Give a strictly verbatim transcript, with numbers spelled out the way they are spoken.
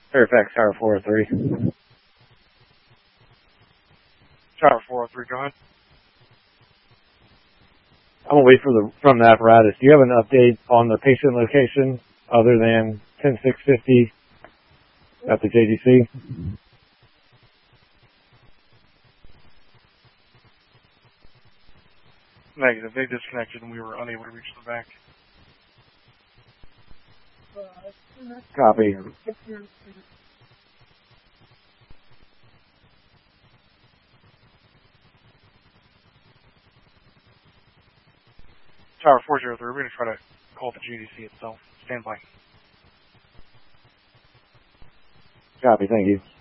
Fairfax Tower four oh three. Tower four oh three, go ahead. I'm going to wait for the, from the apparatus. Do you have an update on the patient location other than ten six fifty at the J D C? Negative. They disconnected and we were unable to reach the bank. Copy. Tower four oh three, we're going to try to call the G D C itself. Stand by. Copy, thank you.